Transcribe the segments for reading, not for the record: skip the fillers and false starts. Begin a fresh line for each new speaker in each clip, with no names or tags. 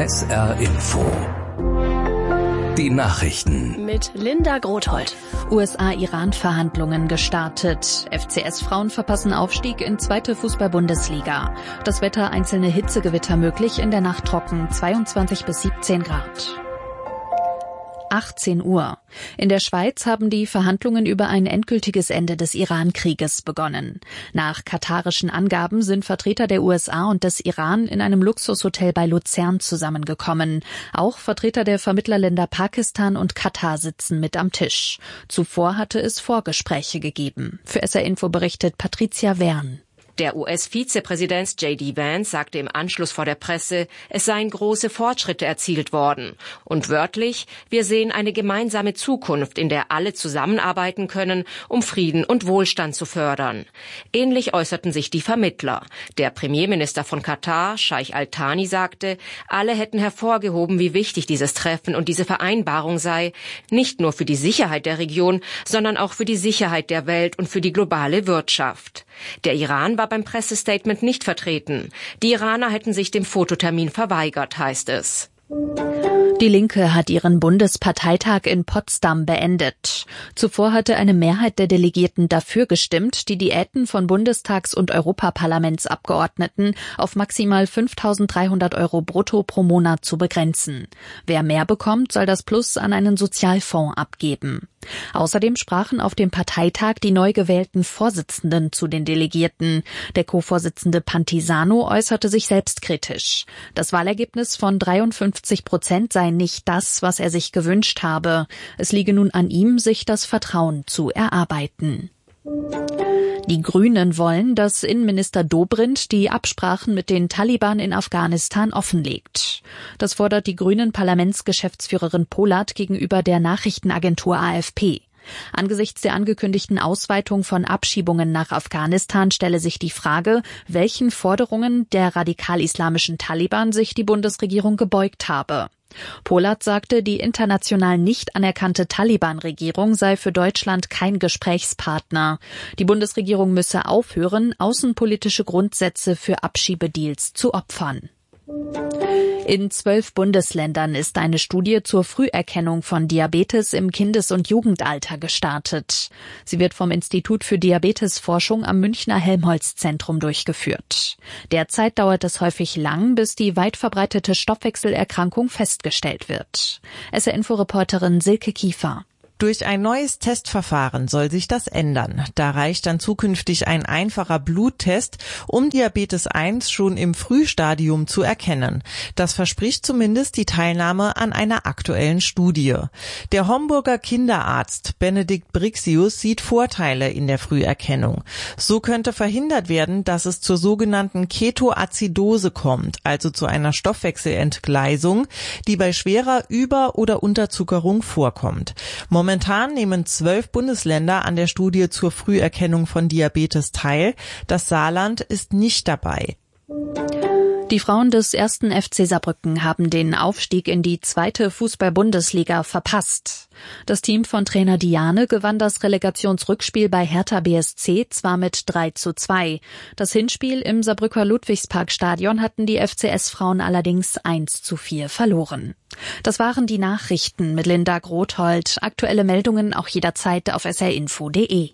SR Info. Die Nachrichten.
Mit Linda Grothold.
USA-Iran-Verhandlungen gestartet. FCS-Frauen verpassen Aufstieg in 2. Fußball-Bundesliga. Das Wetter, einzelne Hitzegewitter möglich, in der Nacht trocken, 22 bis 17 Grad. 18 Uhr. In der Schweiz haben die Verhandlungen über ein endgültiges Ende des Iran-Krieges begonnen. Nach katarischen Angaben sind Vertreter der USA und des Iran in einem Luxushotel bei Luzern zusammengekommen. Auch Vertreter der Vermittlerländer Pakistan und Katar sitzen mit am Tisch. Zuvor hatte es Vorgespräche gegeben. Für SR Info berichtet Patricia Wern.
Der US-Vizepräsident J.D. Vance sagte im Anschluss vor der Presse, es seien große Fortschritte erzielt worden. Und wörtlich, wir sehen eine gemeinsame Zukunft, in der alle zusammenarbeiten können, um Frieden und Wohlstand zu fördern. Ähnlich äußerten sich die Vermittler. Der Premierminister von Katar, Scheich Al-Thani, sagte, alle hätten hervorgehoben, wie wichtig dieses Treffen und diese Vereinbarung sei, nicht nur für die Sicherheit der Region, sondern auch für die Sicherheit der Welt und für die globale Wirtschaft. Der Iran war beim Pressestatement nicht vertreten. Die Iraner hätten sich dem Fototermin verweigert, heißt es.
Die Linke hat ihren Bundesparteitag in Potsdam beendet. Zuvor hatte eine Mehrheit der Delegierten dafür gestimmt, die Diäten von Bundestags- und Europaparlamentsabgeordneten auf maximal 5.300 € brutto pro Monat zu begrenzen. Wer mehr bekommt, soll das Plus an einen Sozialfonds abgeben. Außerdem sprachen auf dem Parteitag die neu gewählten Vorsitzenden zu den Delegierten. Der Co-Vorsitzende Pantisano äußerte sich selbstkritisch. Das Wahlergebnis von 53% sei nicht das, was er sich gewünscht habe. Es liege nun an ihm, sich das Vertrauen zu erarbeiten. Die Grünen wollen, dass Innenminister Dobrindt die Absprachen mit den Taliban in Afghanistan offenlegt. Das fordert die Grünen-Parlamentsgeschäftsführerin Polat gegenüber der Nachrichtenagentur AFP. Angesichts der angekündigten Ausweitung von Abschiebungen nach Afghanistan stelle sich die Frage, welchen Forderungen der radikal-islamischen Taliban sich die Bundesregierung gebeugt habe. Polat sagte, die international nicht anerkannte Taliban-Regierung sei für Deutschland kein Gesprächspartner. Die Bundesregierung müsse aufhören, außenpolitische Grundsätze für Abschiebedeals zu opfern. In 12 Bundesländern ist eine Studie zur Früherkennung von Diabetes im Kindes- und Jugendalter gestartet. Sie wird vom Institut für Diabetesforschung am Münchner Helmholtz-Zentrum durchgeführt. Derzeit dauert es häufig lang, bis die weit verbreitete Stoffwechselerkrankung festgestellt wird. SR-Info-Reporterin Silke Kiefer.
Durch ein neues Testverfahren soll sich das ändern. Da reicht dann zukünftig ein einfacher Bluttest, um Diabetes 1 schon im Frühstadium zu erkennen. Das verspricht zumindest die Teilnahme an einer aktuellen Studie. Der Homburger Kinderarzt Benedikt Brixius sieht Vorteile in der Früherkennung. So könnte verhindert werden, dass es zur sogenannten Ketoazidose kommt, also zu einer Stoffwechselentgleisung, die bei schwerer Über- oder Unterzuckerung vorkommt. Momentan nehmen 12 Bundesländer an der Studie zur Früherkennung von Diabetes teil. Das Saarland ist nicht dabei.
Die Frauen des 1. FC Saarbrücken haben den Aufstieg in die 2. Fußball-Bundesliga verpasst. Das Team von Trainer Diane gewann das Relegationsrückspiel bei Hertha BSC zwar mit 3:2. Das Hinspiel im Saarbrücker Ludwigsparkstadion hatten die FCS-Frauen allerdings 1:4 verloren. Das waren die Nachrichten mit Linda Grothold. Aktuelle Meldungen auch jederzeit auf srinfo.de.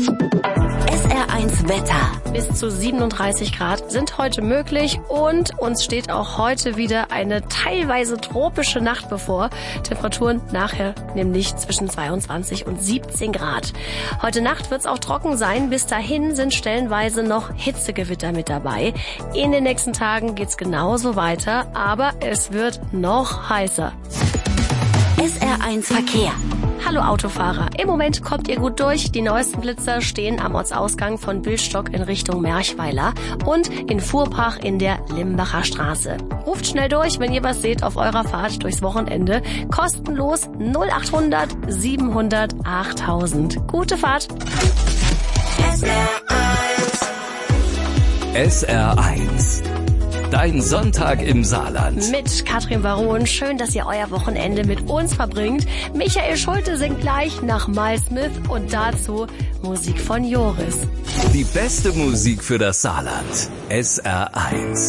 SR1 Wetter. Bis zu 37 Grad sind heute möglich und uns steht auch heute wieder eine teilweise tropische Nacht bevor. Temperaturen nachher nämlich zwischen 22 und 17 Grad. Heute Nacht wird es auch trocken sein. Bis dahin sind stellenweise noch Hitzegewitter mit dabei. In den nächsten Tagen geht's genauso weiter, aber es wird noch heißer.
SR1 Verkehr.
Hallo Autofahrer, im Moment kommt ihr gut durch. Die neuesten Blitzer stehen am Ortsausgang von Billstock in Richtung Merchweiler und in Fuhrpach in der Limbacher Straße. Ruft schnell durch, wenn ihr was seht auf eurer Fahrt durchs Wochenende. Kostenlos 0800 700 8000. Gute Fahrt!
SR1. Dein Sonntag im Saarland.
Mit Katrin Baron. Schön, dass ihr euer Wochenende mit uns verbringt. Michael Schulte singt gleich nach Miles Smith und dazu Musik von Joris.
Die beste Musik für das Saarland. SR1.